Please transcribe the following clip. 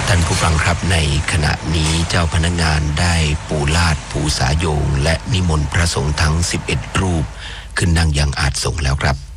ท่านผู้ฟังครับในขณะนี้เจ้าพนักงานได้ปูลาดปูสายโยงและนิมนต์พระสงฆ์ทั้ง11รูปขึ้นนั่งยังอาสงแล้วครับ